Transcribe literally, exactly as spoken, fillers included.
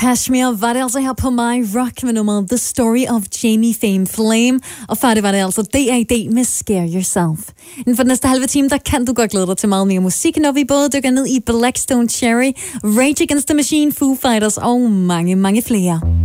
Kashmir var det altså her på My Rock med nummeret The Story of Jamie Fame Flame. Og før det var det altså D A D med Scare Yourself. Inden for den næste halve time, der kan du godt glæde dig til meget mere musik, når vi både dykker ned i Blackstone Cherry, Rage Against the Machine, Foo Fighters og mange, mange flere.